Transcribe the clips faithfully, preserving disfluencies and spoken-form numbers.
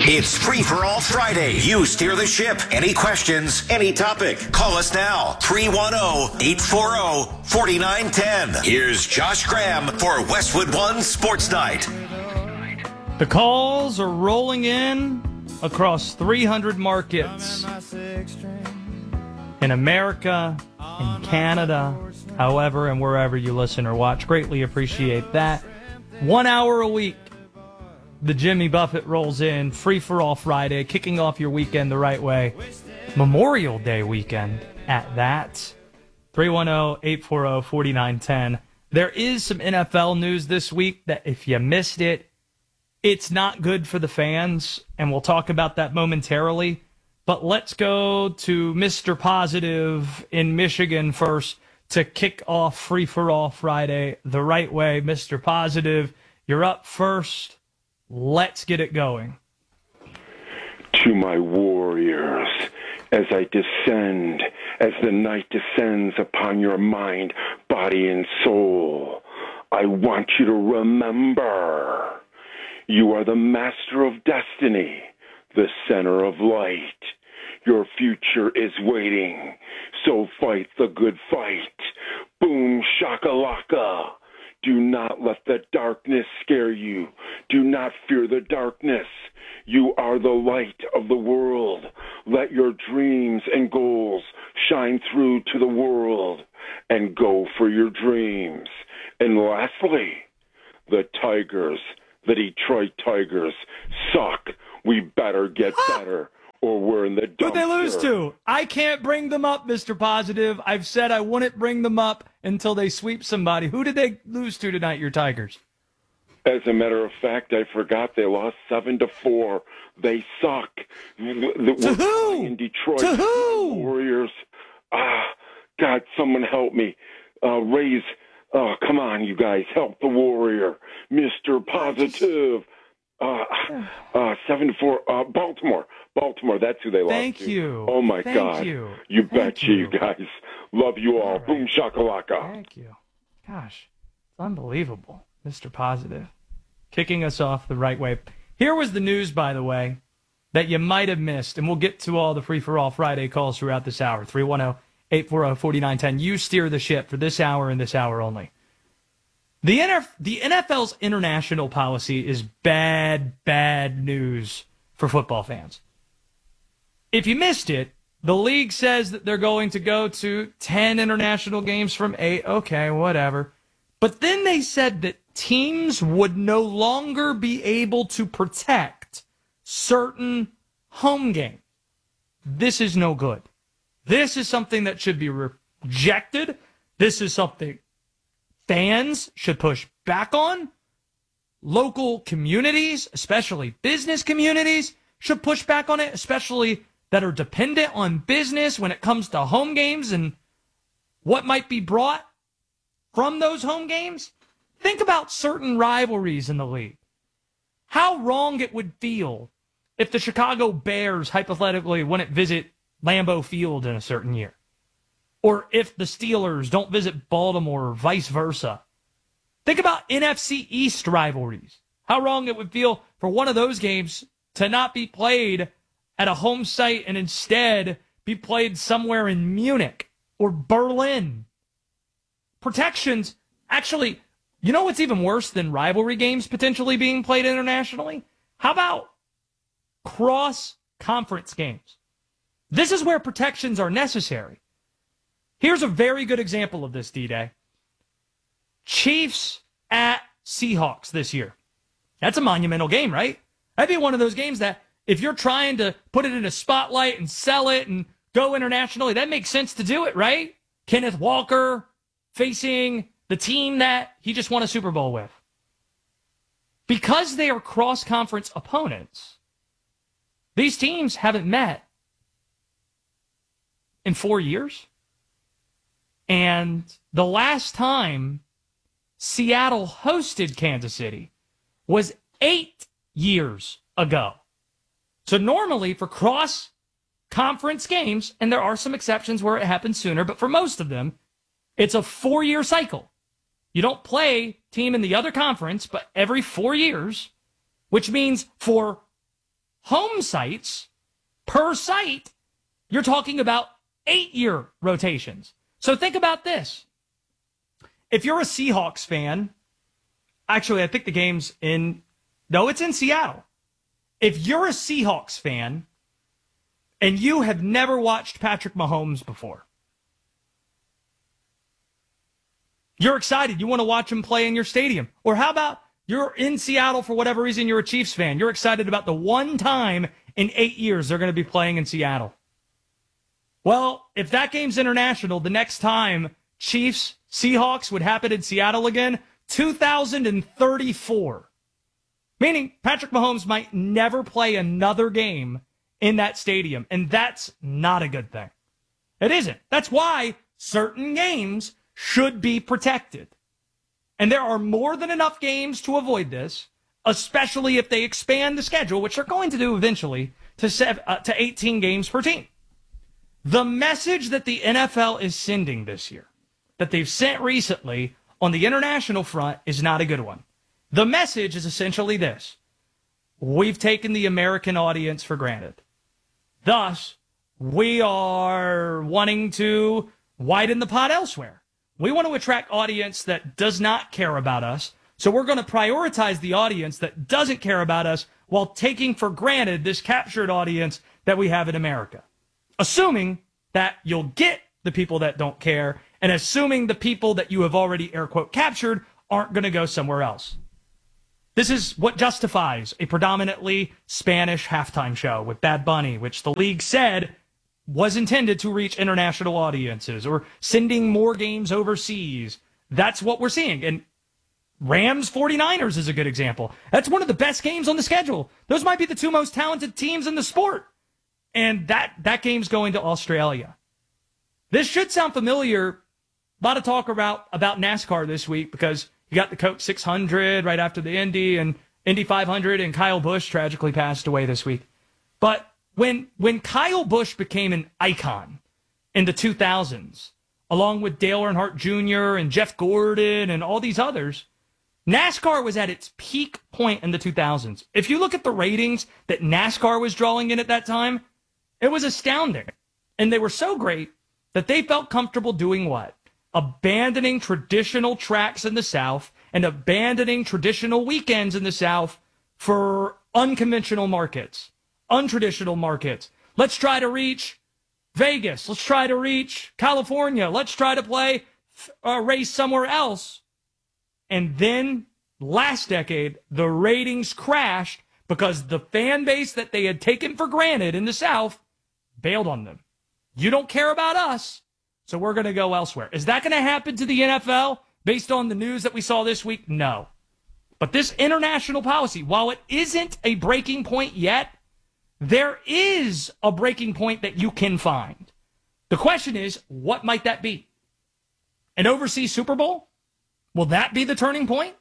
It's Free for All Friday. You steer the ship. Any questions, any topic. Call us now. three one zero, eight four zero, four nine one zero. Here's Josh Graham for Westwood One Sports Night. The calls are rolling in across three hundred markets in America, in Canada, however and wherever you listen or watch. Greatly appreciate that. One hour a week, the Jimmy Buffett rolls in. Free for All Friday, kicking off your weekend the right way. Memorial Day weekend at that. three one zero, eight four zero, four nine one zero. There is some N F L news this week that if you missed it, it's not good for the fans, and we'll talk about that momentarily. But let's go to Mister Positive in Michigan first to kick off Free for All Friday the right way. Mister Positive, you're up first. Let's get it going. To my warriors, as I descend, as the night descends upon your mind, body, and soul, I want you to remember, you are the master of destiny, the center of light. Your future is waiting, so fight the good fight. Boom shakalaka. Do not let the darkness scare you. Do not fear the darkness. You are the light of the world. Let your dreams and goals shine through to the world and go for your dreams. And lastly, the Tigers, the Detroit Tigers suck. We better get better, or we're in the dumpster. Who'd they lose to? I can't bring them up, Mister Positive. I've said I wouldn't bring them up until they sweep somebody. Who did they lose to tonight, your Tigers? As a matter of fact, I forgot they lost seven to four. They suck. To who? In Detroit. To who? Warriors. Ah, God, someone help me. Uh, raise. Oh, come on, you guys, help the warrior, Mister Positive. Uh, uh, seven to four. Uh, Baltimore. Baltimore. That's who they lost Thank to. you. Oh my Thank God. you. You Thank betcha, you. you guys. Love you all. All right. Boom shakalaka. Thank you. Gosh, it's unbelievable, Mister Positive. Kicking us off the right way. Here was the news, by the way, that you might have missed, and we'll get to all the Free for All Friday calls throughout this hour. three one zero, eight four zero, four nine one zero. You steer the ship for this hour and this hour only. The N F, the N F L's international policy is bad, bad news for football fans. If you missed it, the league says that they're going to go to ten international games from eight. Okay, whatever. But then they said that teams would no longer be able to protect certain home games. This is no good. This is something that should be rejected. This is something fans should push back on. Local communities, especially business communities, should push back on it, especially that are dependent on business when it comes to home games and what might be brought from those home games. Think about certain rivalries in the league. How wrong it would feel if the Chicago Bears hypothetically wouldn't visit Lambeau Field in a certain year. Or if the Steelers don't visit Baltimore or vice versa. Think about N F C East rivalries. How wrong it would feel for one of those games to not be played at a home site and instead be played somewhere in Munich or Berlin. Protections, actually, you know what's even worse than rivalry games potentially being played internationally? How about cross-conference games? This is where protections are necessary. Here's a very good example of this, D-Day. Chiefs at Seahawks this year. That's a monumental game, right? That'd be one of those games that if you're trying to put it in a spotlight and sell it and go internationally, that makes sense to do it, right? Kenneth Walker facing the team that he just won a Super Bowl with. Because they are cross-conference opponents, these teams haven't met in four years. And the last time Seattle hosted Kansas City was eight years ago. So normally for cross-conference games, and there are some exceptions where it happens sooner, but for most of them, it's a four-year cycle. You don't play team in the other conference, but every four years, which means for home sites per site, you're talking about eight-year rotations. So think about this. If you're a Seahawks fan, actually, I think the game's in, no, it's in Seattle. If you're a Seahawks fan and you have never watched Patrick Mahomes before, you're excited. You want to watch him play in your stadium. Or how about you're in Seattle for whatever reason, you're a Chiefs fan. You're excited about the one time in eight years they're going to be playing in Seattle. Well, if that game's international, the next time Chiefs, Seahawks would happen in Seattle again, two thousand thirty-four. Meaning Patrick Mahomes might never play another game in that stadium. And that's not a good thing. It isn't. That's why certain games should be protected. And there are more than enough games to avoid this, especially if they expand the schedule, which they're going to do eventually, to seven, uh, to eighteen games per team. The message that the N F L is sending this year, that they've sent recently on the international front, is not a good one. The message is essentially this: we've taken the American audience for granted. Thus, we are wanting to widen the pot elsewhere. We want to attract audience that does not care about us, so we're going to prioritize the audience that doesn't care about us while taking for granted this captured audience that we have in America. Assuming that you'll get the people that don't care, and assuming the people that you have already, air quote, captured aren't going to go somewhere else. This is what justifies a predominantly Spanish halftime show with Bad Bunny, which the league said was intended to reach international audiences, or sending more games overseas. That's what we're seeing. And Rams forty-niners is a good example. That's one of the best games on the schedule. Those might be the two most talented teams in the sport. And that, that game's going to Australia. This should sound familiar. A lot of talk about, about NASCAR this week because you got the Coke six hundred right after the Indy and Indy five hundred, and Kyle Busch tragically passed away this week. But when when Kyle Busch became an icon in the two thousands, along with Dale Earnhardt Junior and Jeff Gordon and all these others, NASCAR was at its peak point in the two thousands. If you look at the ratings that NASCAR was drawing in at that time, it was astounding. And they were so great that they felt comfortable doing what? Abandoning traditional tracks in the South and abandoning traditional weekends in the South for unconventional markets, untraditional markets. Let's try to reach Vegas. Let's try to reach California. Let's try to play a race somewhere else. And then last decade, the ratings crashed because the fan base that they had taken for granted in the South bailed on them. You don't care about us, so we're going to go elsewhere. Is that going to happen to the N F L based on the news that we saw this week? No. But this international policy, while it isn't a breaking point yet, there is a breaking point that you can find. The question is, what might that be? An overseas Super Bowl? Will that be the turning point?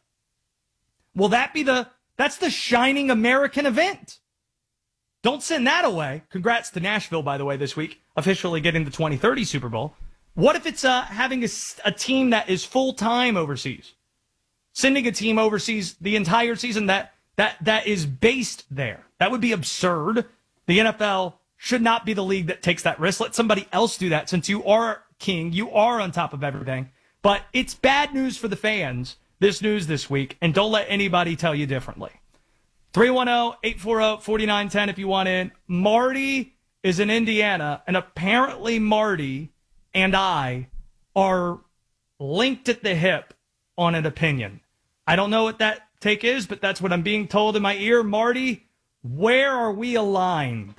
Will that be the, that's the shining American event? Don't send that away. Congrats to Nashville, by the way, this week, officially getting the twenty thirty Super Bowl. What if it's uh, having a, a team that is full-time overseas? Sending a team overseas the entire season that, that that is based there. That would be absurd. The N F L should not be the league that takes that risk. Let somebody else do that since you are king. You are on top of everything. But it's bad news for the fans, this news this week, and don't let anybody tell you differently. three one zero, eight four zero, four nine one zero if you want in. Marty is in Indiana, and apparently Marty and I are linked at the hip on an opinion. I don't know what that take is, but that's what I'm being told in my ear. Marty, where are we aligned?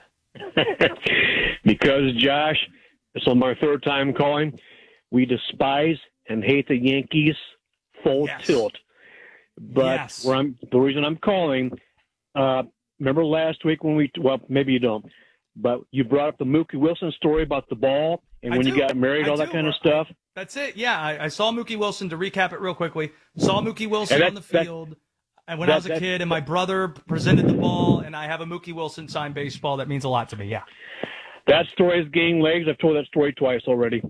Because, Josh, this is my third time calling. We despise and hate the Yankees full yes. tilt. But yes. where I'm, the reason I'm calling, uh, remember last week when we, well, maybe you don't, but you brought up the Mookie Wilson story about the ball and I when do. you got married, I all that do. kind of stuff. That's it. Yeah, I, I saw Mookie Wilson, to recap it real quickly, saw Mookie Wilson that, on the field and when that, I was a that, kid, and my brother presented the ball, and I have a Mookie Wilson signed baseball. That means a lot to me, yeah. That story is gaining legs. I've told that story twice already.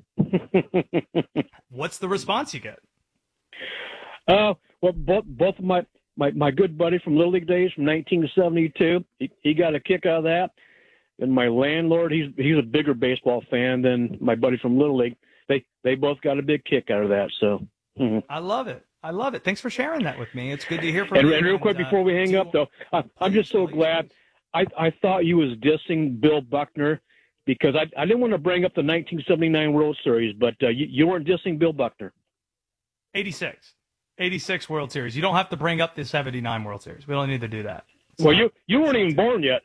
What's the response you get? Uh, well, both both of my my, my good buddy from Little League days from nineteen seventy-two, he, he got a kick out of that. And my landlord, he's he's a bigger baseball fan than my buddy from Little League. They they both got a big kick out of that. So mm-hmm. I love it. I love it. Thanks for sharing that with me. It's good to hear from and, you. And real quick, and, before we hang uh, up, though, I, I'm just so glad. I, I thought you was dissing Bill Buckner because I, I didn't want to bring up the nineteen seventy-nine World Series, but uh, you, you weren't dissing Bill Buckner. eighty-six. eighty-six World Series. You don't have to bring up the seventy-nine World Series. We don't need to do that. So, well, you, you weren't even born yet.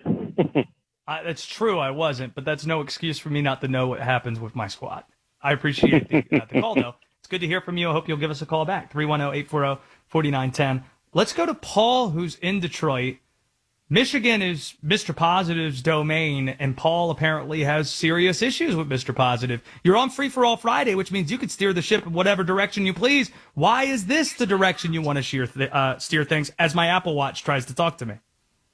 I, that's true. I wasn't, but that's no excuse for me not to know what happens with my squad. I appreciate the, uh, the call, though. It's good to hear from you. I hope you'll give us a call back. three one zero, eight four zero, four nine one zero. Let's go to Paul, who's in Detroit. Michigan is Mister Positive's domain, and Paul apparently has serious issues with Mister Positive. You're on Free for All Friday, which means you could steer the ship in whatever direction you please. Why is this the direction you want to steer, th- uh, steer things as my Apple Watch tries to talk to me?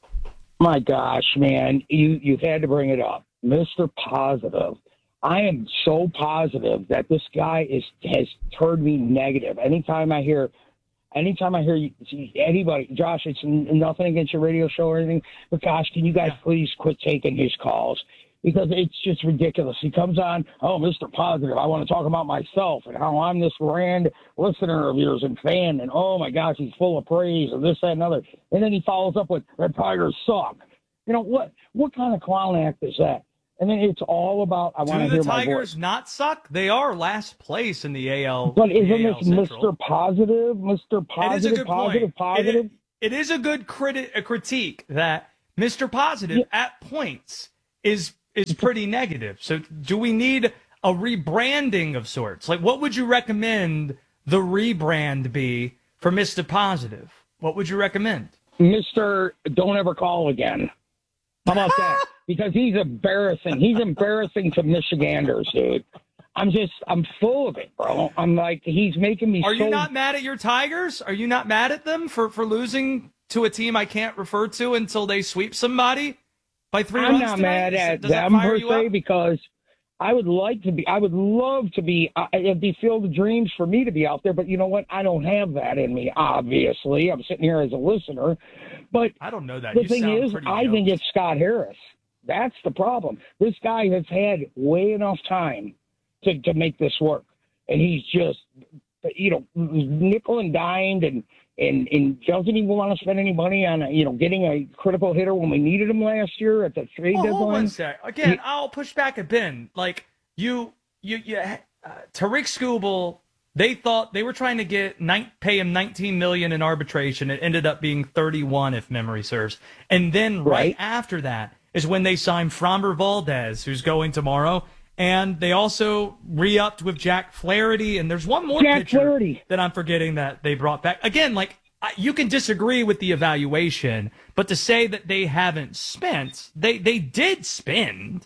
My gosh, man, you, you had to bring it up. Mister Positive. I am so positive that this guy is has turned me negative. Anytime I hear Anytime I hear you, anybody, Josh, it's nothing against your radio show or anything, but gosh, can you guys yeah. please quit taking his calls? Because it's just ridiculous. He comes on, oh, Mister Positive, I want to talk about myself and how I'm this grand listener of yours and fan, and oh my gosh, he's full of praise and this, that, and other. And then he follows up with, the Tigers suck. You know, what What kind of clown act is that? And then it's all about, I want to hear my voice. Do the Tigers not suck? They are last place in the A L. But isn't this Central. Mister Positive? Mister Positive, it is a good positive, point. positive? It, it is a good criti- a critique that Mister Positive yeah. at points is is pretty negative. So do we need a rebranding of sorts? Like, what would you recommend the rebrand be for Mister Positive? What would you recommend? Mister Don't Ever Call Again. How about that? Because he's embarrassing. He's embarrassing to Michiganders, dude. I'm just, I'm full of it, bro. I'm like, he's making me Are so... you not mad at your Tigers? Are you not mad at them for, for losing to a team I can't refer to until they sweep somebody by three I'm runs not tonight? mad at Does them, per se, because I would like to be, I would love to be, uh, it'd be Field of Dreams for me to be out there, but you know what? I don't have that in me, obviously. I'm sitting here as a listener. But I don't know that. The you thing is, I think it's Scott Harris. That's the problem. This guy has had way enough time to, to make this work. And he's just, you know, nickel and dined and, and, and doesn't even want to spend any money on, you know, getting a critical hitter when we needed him last year at the trade well, deadline. Hold on a sec. Again, he, I'll push back a bin. Like, you, you, you, uh, Tariq Skubal, they thought they were trying to get nine, pay him nineteen million dollars in arbitration. It ended up being thirty-one, if memory serves. And then right, right after that is when they signed Framber Valdez, who's going tomorrow. And they also re-upped with Jack Flaherty. And there's one more Jack pitcher Flaherty. that I'm forgetting that they brought back. Again, like, you can disagree with the evaluation, but to say that they haven't spent, they, they did spend.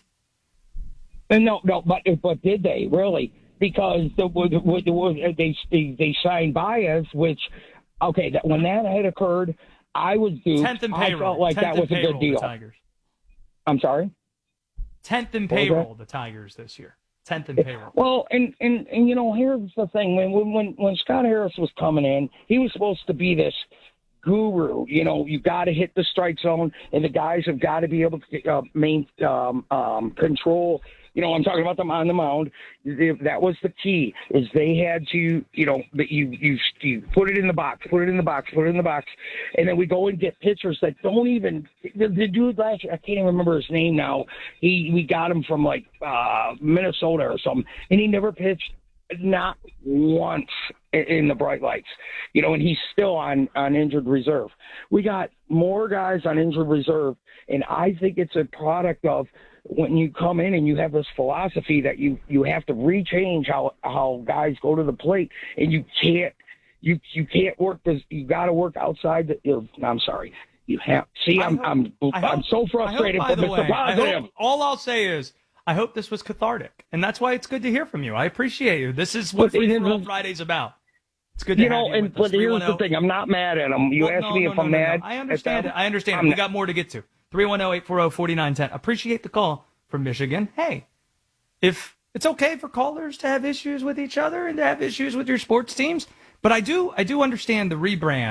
And no, no, but but did they really? Because the, the, the, they, they they signed Baez, which, okay, that, when that had occurred, I was duped. Tenth in payroll. I felt like Tenth that was a good deal. Tigers. I'm sorry? Tenth in payroll, the Tigers this year. Tenth in payroll. Well, and, and, and you know, here's the thing. When, when, when Scott Harris was coming in, he was supposed to be this guru. You know, you got to hit the strike zone, and the guys have got to be able to uh, main, um, um, control. You know, I'm talking about them on the mound. That was the key, is they had to, you know, that you, you you put it in the box, put it in the box, put it in the box, and then we go and get pitchers that don't even. The, the dude last year, I can't even remember his name now. He we got him from like uh, Minnesota or something, and he never pitched, not once in the bright lights. You know, and he's still on on injured reserve. We got more guys on injured reserve, and I think it's a product of when you come in and you have this philosophy that you, you have to rechange how, how guys go to the plate, and you can't, you, you can't work this, you got to work outside the, you know, I'm sorry. You have, see, I'm, hope, I'm, I'm hope, so frustrated hope, for Mister Way, Positive. Hope, all I'll say is, I hope this was cathartic, and that's why it's good to hear from you. I appreciate you. This is what Free for All Friday's about. It's good to you have know, you and with but us. here's the thing, I'm not mad at him. You well, asked no, me no, if no, I'm no, mad. No. I understand it. I understand I'm it. We not. got more to get to. three one zero, eight four zero, four nine one zero. Appreciate the call from Michigan. Hey, if it's okay for callers to have issues with each other and to have issues with your sports teams, but I do I do understand the rebrand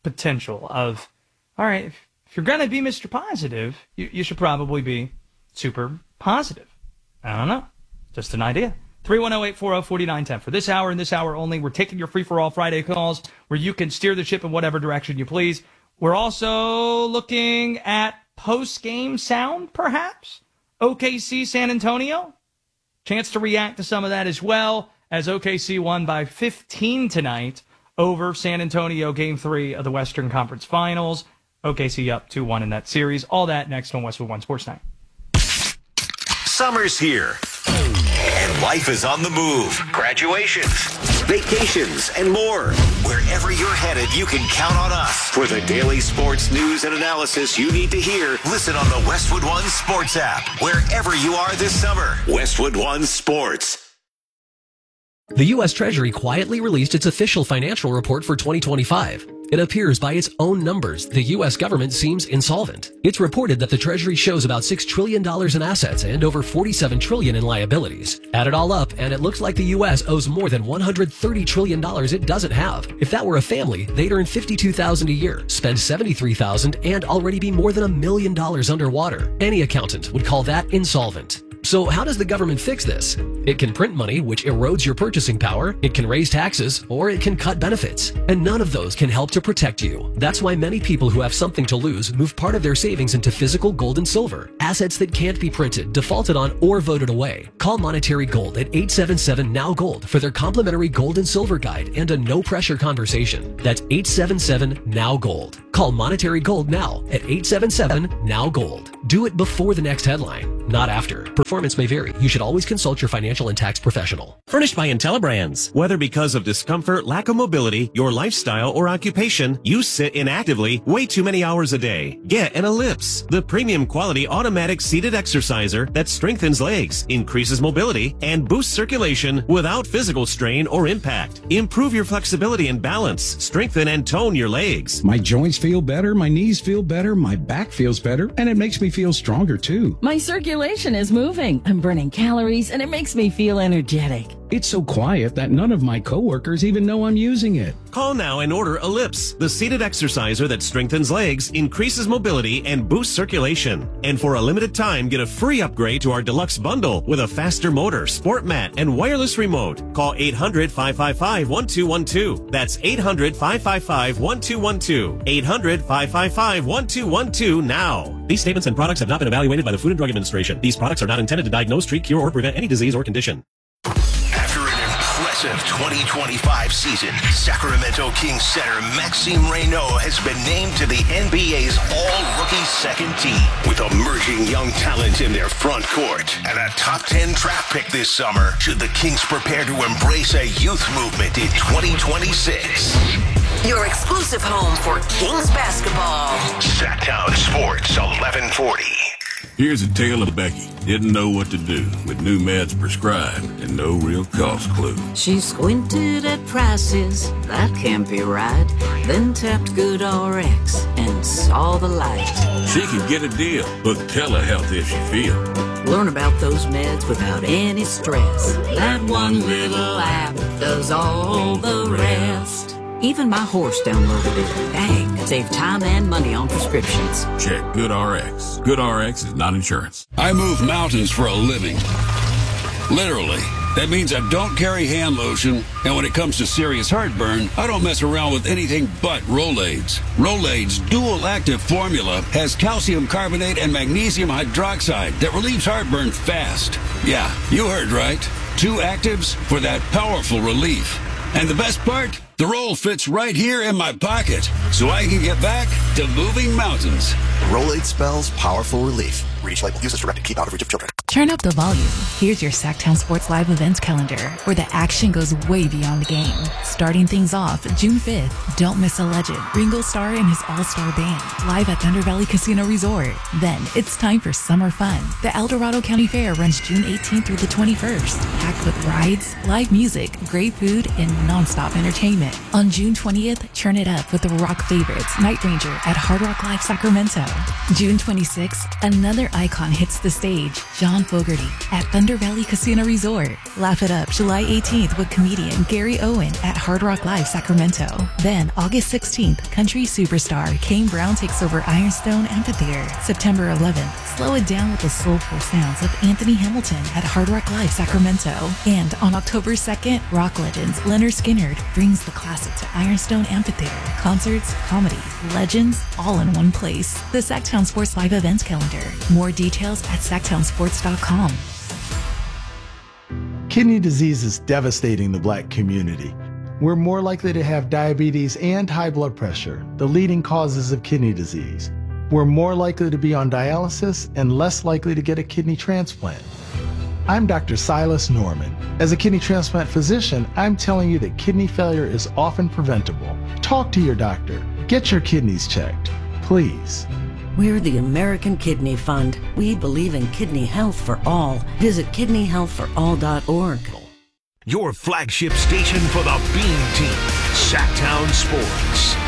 potential of, all right, if, if you're going to be Mister Positive, you, you should probably be super positive. I don't know. Just an idea. three one zero, eight four zero, four nine one zero. For this hour and this hour only, we're taking your free-for-all Friday calls where you can steer the ship in whatever direction you please. We're also looking at post-game sound, perhaps. O K C San Antonio. Chance to react to some of that as well, as O K C won by fifteen tonight over San Antonio, Game three of the Western Conference Finals. O K C up two one in that series. All that next on Westwood One Sports Night. Summer's here, and life is on the move. Graduations, vacations, and more. Wherever you're headed, you can count on us. For the daily sports news and analysis you need to hear, listen on the Westwood One Sports app. Wherever you are this summer, Westwood One Sports. The U S Treasury quietly released its official financial report for twenty twenty-five. It appears by its own numbers, the U S government seems insolvent. It's reported that the Treasury shows about six trillion dollars in assets and over forty-seven trillion dollars in liabilities. Add it all up, and it looks like the U S owes more than one hundred thirty trillion dollars it doesn't have. If that were a family, they'd earn fifty-two thousand dollars a year, spend seventy-three thousand dollars, and already be more than a million dollars underwater. Any accountant would call that insolvent. So how does the government fix this? It can print money, which erodes your purchasing power, it can raise taxes, or it can cut benefits. And none of those can help to protect you. That's why many people who have something to lose move part of their savings into physical gold and silver, assets that can't be printed, defaulted on, or voted away. Call Monetary Gold at eight seven seven, N O W Gold for their complimentary gold and silver guide and a no-pressure conversation. That's eight seven seven, N O W Gold. Call Monetary Gold now at eight seven seven, N O W Gold. Do it before the next headline, not after. Performance may vary. You should always consult your financial and tax professional. Furnished by IntelliBrands. Whether because of discomfort, lack of mobility, your lifestyle, or occupation, you sit inactively way too many hours a day. Get an Ellipse, the premium quality automatic seated exerciser that strengthens legs, increases mobility, and boosts circulation without physical strain or impact. Improve your flexibility and balance. Strengthen and tone your legs. My joints feel better, my knees feel better, my back feels better, and it makes me feel stronger too. My circulation is moving. I'm burning calories, and it makes me feel energetic. It's so quiet that none of my coworkers even know I'm using it. Call now and order Ellipse, the seated exerciser that strengthens legs, increases mobility, and boosts circulation. And for a limited time, get a free upgrade to our deluxe bundle with a faster motor, sport mat, and wireless remote. Call eight hundred, five five five, one two one two. That's eight hundred, five five five, one two one two. eight hundred, five five five, one two one two now. These statements and products have not been evaluated by the Food and Drug Administration. These products are not intended to diagnose, treat, cure, or prevent any disease or condition. twenty twenty-five season, Sacramento Kings center Maxime Reynaud has been named to the N B A's all-rookie second team. With emerging young talent in their front court and a top ten draft pick this summer, should the Kings prepare to embrace a youth movement in twenty twenty-six? Your exclusive home for Kings basketball. Sacktown Sports, eleven forty. Here's a tale of Becky. Didn't know what to do with new meds prescribed and no real cost clue. She squinted at prices, that can't be right. Then tapped GoodRx and saw the light. She could get a deal, book telehealth if she feel. Learn about those meds without any stress. That one little app does all the rest. Even my horse downloaded it. Dang, save time and money on prescriptions. Check GoodRx. GoodRx is not insurance. I move mountains for a living. Literally. That means I don't carry hand lotion, and when it comes to serious heartburn, I don't mess around with anything but Rolaids. Rolaids' dual-active formula has calcium carbonate and magnesium hydroxide that relieves heartburn fast. Yeah, you heard right. Two actives for that powerful relief. And the best part? The roll fits right here in my pocket, so I can get back to moving mountains. Rolade spells powerful relief. Read each label. Use this directed. Keep out of reach of children. Turn up the volume. Here's your Sacktown Sports Live events calendar, where the action goes way beyond the game. Starting things off, June fifth, don't miss a legend, Ringo Starr and his all-star band, live at Thunder Valley Casino Resort. Then, it's time for summer fun. The El Dorado County Fair runs June eighteenth through the twenty-first, packed with rides, live music, great food, and non-stop entertainment. On June twentieth, turn it up with the rock favorites, Night Ranger at Hard Rock Live Sacramento. June twenty-sixth, another icon hits the stage, John John Fogerty at Thunder Valley Casino Resort. Laugh it up July eighteenth with comedian Gary Owen at Hard Rock Live Sacramento. Then August sixteenth, country superstar Kane Brown takes over Ironstone Amphitheater. September eleventh, slow it down with the soulful sounds of Anthony Hamilton at Hard Rock Live Sacramento. And on October second, rock legends Leonard Skinner brings the classic to Ironstone Amphitheater. Concerts, comedy, legends, all in one place. The Sacktown Sports Live Events Calendar. More details at sacktown sports dot com. Kidney disease is devastating the black community. We're more likely to have diabetes and high blood pressure, the leading causes of kidney disease. We're more likely to be on dialysis and less likely to get a kidney transplant. I'm Doctor Silas Norman. As a kidney transplant physician, I'm telling you that kidney failure is often preventable. Talk to your doctor. Get your kidneys checked, please. We're the American Kidney Fund. We believe in kidney health for all. Visit kidney health for all dot org. Your flagship station for the Beam Team, Sacktown Sports.